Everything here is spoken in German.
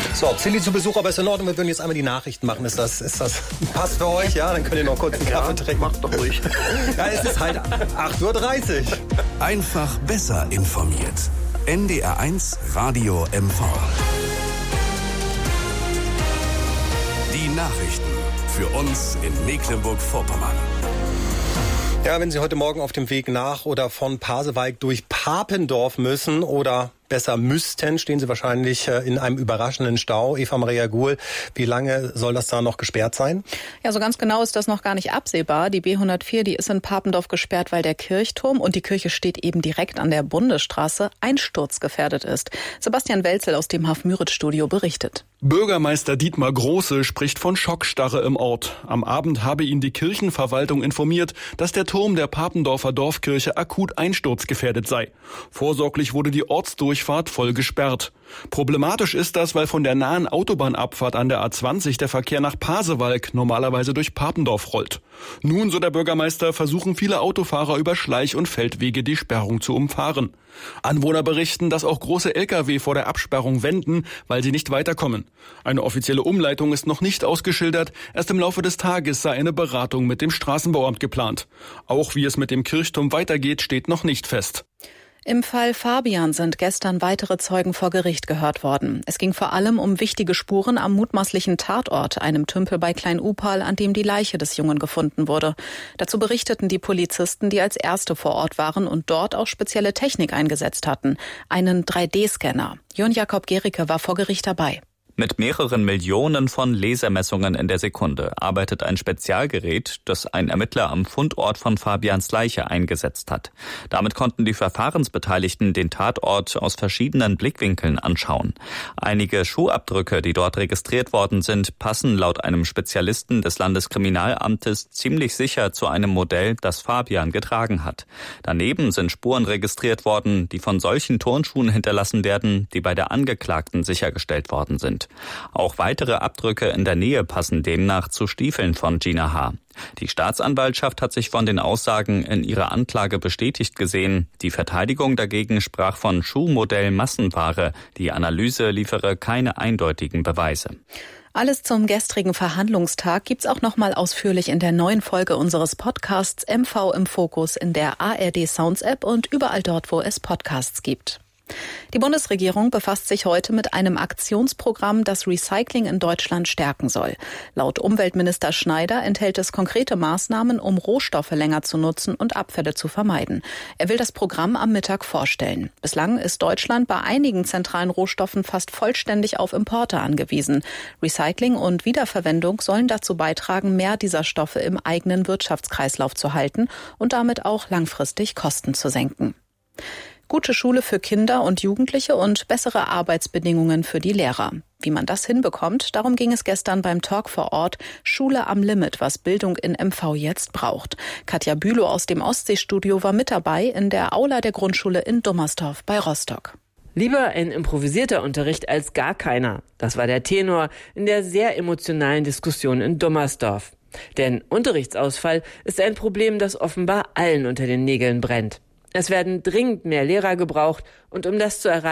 So, Silly zu Besuch, aber ist in Ordnung, wir würden jetzt einmal die Nachrichten machen. Ist das passt für euch? Ja, dann könnt ihr noch kurz einen Kaffee trinken. Macht doch ruhig. Ja, es ist halt 8:30 Uhr. Einfach besser informiert. NDR1 Radio MV. Die Nachrichten für uns in Mecklenburg-Vorpommern. Ja, wenn Sie heute Morgen auf dem Weg nach oder von Pasewalk durch Papendorf müssen oder besser müssten, stehen Sie wahrscheinlich in einem überraschenden Stau. Eva Maria Guhl, wie lange soll das da noch gesperrt sein? Ja, so ganz genau ist das noch gar nicht absehbar. Die B104, die ist in Papendorf gesperrt, weil der Kirchturm, und die Kirche steht eben direkt an der Bundesstraße, einsturzgefährdet ist. Sebastian Welzel aus dem Haf-Müritz-Studio berichtet. Bürgermeister Dietmar Große spricht von Schockstarre im Ort. Am Abend habe ihn die Kirchenverwaltung informiert, dass der Turm der Papendorfer Dorfkirche akut einsturzgefährdet sei. Vorsorglich wurde die Ortsdurchfahrt voll gesperrt. Problematisch ist das, weil von der nahen Autobahnabfahrt an der A20 der Verkehr nach Pasewalk normalerweise durch Papendorf rollt. Nun, so der Bürgermeister, versuchen viele Autofahrer über Schleich- und Feldwege die Sperrung zu umfahren. Anwohner berichten, dass auch große Lkw vor der Absperrung wenden, weil sie nicht weiterkommen. Eine offizielle Umleitung ist noch nicht ausgeschildert. Erst im Laufe des Tages sei eine Beratung mit dem Straßenbauamt geplant. Auch wie es mit dem Kirchturm weitergeht, steht noch nicht fest. Im Fall Fabian sind gestern weitere Zeugen vor Gericht gehört worden. Es ging vor allem um wichtige Spuren am mutmaßlichen Tatort, einem Tümpel bei Klein-Upal, an dem die Leiche des Jungen gefunden wurde. Dazu berichteten die Polizisten, die als Erste vor Ort waren und dort auch spezielle Technik eingesetzt hatten, einen 3D-Scanner. Jörn Jakob Gericke war vor Gericht dabei. Mit mehreren Millionen von Lasermessungen in der Sekunde arbeitet ein Spezialgerät, das ein Ermittler am Fundort von Fabians Leiche eingesetzt hat. Damit konnten die Verfahrensbeteiligten den Tatort aus verschiedenen Blickwinkeln anschauen. Einige Schuhabdrücke, die dort registriert worden sind, passen laut einem Spezialisten des Landeskriminalamtes ziemlich sicher zu einem Modell, das Fabian getragen hat. Daneben sind Spuren registriert worden, die von solchen Turnschuhen hinterlassen werden, die bei der Angeklagten sichergestellt worden sind. Auch weitere Abdrücke in der Nähe passen demnach zu Stiefeln von Gina H. Die Staatsanwaltschaft hat sich von den Aussagen in ihrer Anklage bestätigt gesehen. Die Verteidigung dagegen sprach von Schuhmodell Massenware. Die Analyse liefere keine eindeutigen Beweise. Alles zum gestrigen Verhandlungstag gibt's auch noch mal ausführlich in der neuen Folge unseres Podcasts MV im Fokus in der ARD Sounds App und überall dort, wo es Podcasts gibt. Die Bundesregierung befasst sich heute mit einem Aktionsprogramm, das Recycling in Deutschland stärken soll. Laut Umweltminister Schneider enthält es konkrete Maßnahmen, um Rohstoffe länger zu nutzen und Abfälle zu vermeiden. Er will das Programm am Mittag vorstellen. Bislang ist Deutschland bei einigen zentralen Rohstoffen fast vollständig auf Importe angewiesen. Recycling und Wiederverwendung sollen dazu beitragen, mehr dieser Stoffe im eigenen Wirtschaftskreislauf zu halten und damit auch langfristig Kosten zu senken. Gute Schule für Kinder und Jugendliche und bessere Arbeitsbedingungen für die Lehrer. Wie man das hinbekommt, darum ging es gestern beim Talk vor Ort Schule am Limit, was Bildung in MV jetzt braucht. Katja Bülow aus dem Ostseestudio war mit dabei in der Aula der Grundschule in Dummersdorf bei Rostock. Lieber ein improvisierter Unterricht als gar keiner. Das war der Tenor in der sehr emotionalen Diskussion in Dummersdorf. Denn Unterrichtsausfall ist ein Problem, das offenbar allen unter den Nägeln brennt. Es werden dringend mehr Lehrer gebraucht und um das zu erreichen,